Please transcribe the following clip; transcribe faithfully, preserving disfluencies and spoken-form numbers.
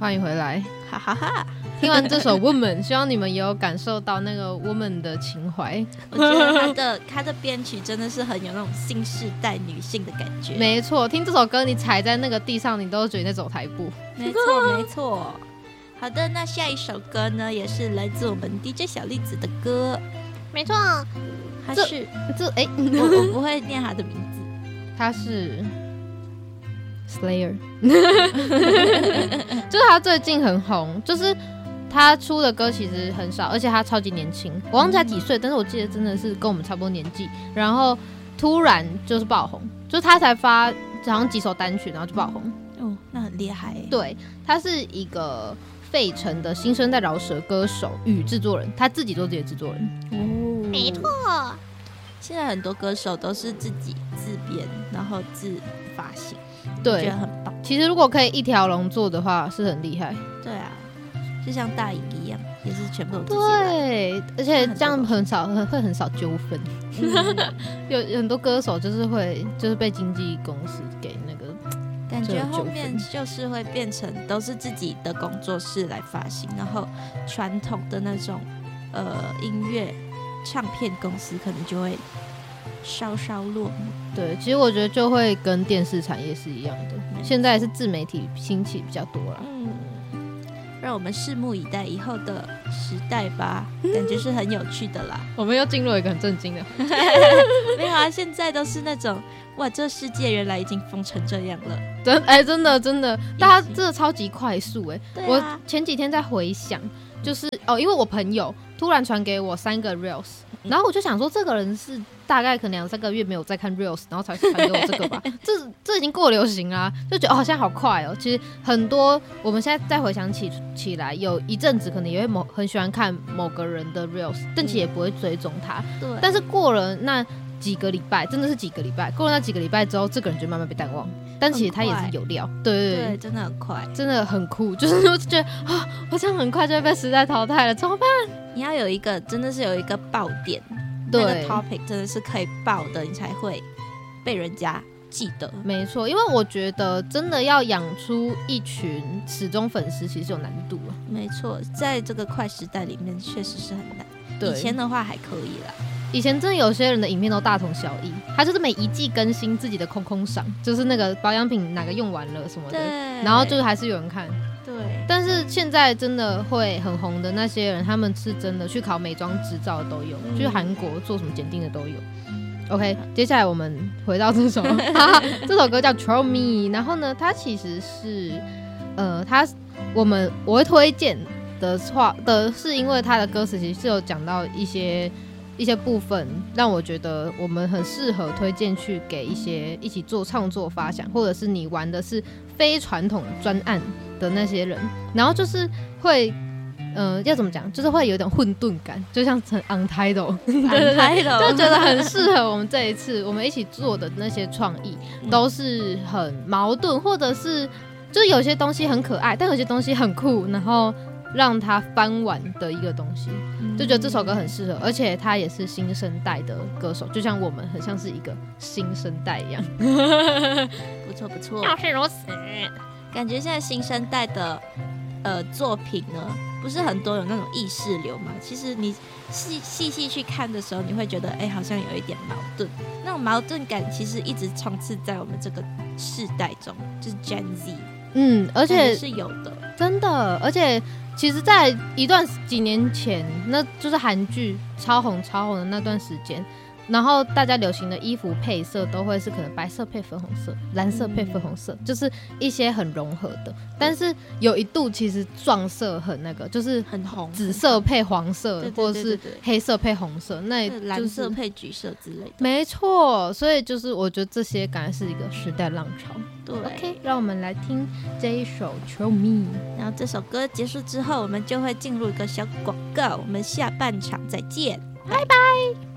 欢迎回来， 哈哈哈！ 听完这首 Woman 希望你们也有感受到那个 Woman 的情怀。 我觉得他的他的编曲真的是很有那种新世代女性的感觉。 没错，听这首歌你踩在那个地上你都觉得你在走台步。 没错没错。好的，那下一首歌呢也是来自我们 D J 小栗子的歌。 没错， 他是这哎、欸， 我我不会念他的名字。 他是 Slayer 就是他最近很红，就是他出的歌其实很少，而且他超级年轻，我忘记他几岁，但是我记得真的是跟我们差不多年纪，然后突然就是爆红，就是他才发好像几首单曲然后就爆红。 哦，那很厉害耶。 对，他是一个费城的新生代饶舌歌手与制作人，他自己做自己的制作人。 哦， 没错， 现在很多歌手都是自己自编然后自发行， 对， 觉得很棒。 其实如果可以一条龙做的话是很厉害。 对啊，就像大颖一样，也是全部都自己来。 对，而且这样很少会很少纠纷。嗯、有很多歌手就是会就是被经纪公司给那个， 感觉后面就是会变成都是自己的工作室来发行，然后传统的那种呃音乐唱片公司可能就会稍稍落幕。 对，其实我觉得就会跟电视产业是一样的，现在是自媒体兴起比较多啦。 嗯，让我们拭目以待以后的时代吧，感觉是很有趣的啦。 我们又进入一个很震惊的没有啊，现在都是那种哇，这世界原来已经疯成这样了。 真哎、欸，真的真的，大家真的超级快速哎、欸啊！我前几天在回想，就是哦，因为我朋友突然传给我三个 reels， 然后我就想说，这个人是大概可能两三个月没有在看 reels， 然后才传给我这个吧。这这已经过流行啦，就觉得哦，现在好快哦。其实很多我们现在再回想起起来，有一阵子可能也会某很喜欢看某个人的 reels， 但其实也不会追踪他。 对， 但是过了那几个礼拜，真的是几个礼拜，过了那几个礼拜之后，这个人就慢慢被淡忘。但其实他也是有料，对对对, 对，真的很快， 真的很酷。就是我就觉得啊，我这样很快就会被时代淘汰了，怎么办？ 你要有一个真的是有一个爆点， 对， 那个 topic 真的是可以爆的，你才会被人家记得。 没错，因为我觉得真的要养出一群始终粉丝，其实有难度啊。 没错，在这个快时代里面，确实是很难。 对， 以前的话还可以啦。 以前真的有些人的影片都大同小异，他就是每一季更新自己的空空赏，就是那个保养品哪个用完了什么的，然后就是还是有人看。 对， 但是现在真的会很红的那些人，他们是真的去考美妆执照的都有，嗯、去韩国做什么检定的都有。OK， 接下来我们回到这首，这首歌叫《Troll Me》，然后呢，它其实是呃，它我们我会推荐的话的是因为它的歌词其实是有讲到一些。一些部分让我觉得我们很适合推荐去给一些一起做创作发想，或者是你玩的是非传统专案的那些人，然后就是会，呃，要怎么讲，就是会有点混沌感，就像成 Untitled， Untitled 就觉得很适合我们这一次我们一起做的那些创意，都是很矛盾，或者是就是有些东西很可爱，但有些东西很酷，然后让它翻完的一个东西。就觉得这首歌很适合，而且他也是新生代的歌手，就像我们很像是一个新生代一样。 不错不错， 要是如此， 感觉现在新生代的呃作品呢，不是很多有那种意识流嘛？其实你细细细去看的时候，你会觉得哎、欸，好像有一点矛盾。那种矛盾感其实一直充斥在我们这个世代中，就是 Gen Z。 嗯，而且是有的， 真的，而且。其实，在一段几年前，那就是韩剧超红超红的那段时间，然后大家流行的衣服配色都会是可能白色配粉红色，蓝色配粉红色，嗯、就是一些很融合的。但是有一度其实撞色很那个，就是很红， 紫色配黄色，或者是黑色配红色，那、就是、 蓝色配橘色之类的。 没错，所以就是我觉得这些感觉是一个时代浪潮。 对 ，OK， 让我们来听这一首《Troll Me》。 然后这首歌结束之后，我们就会进入一个小广告。我们下半场再见， 拜拜。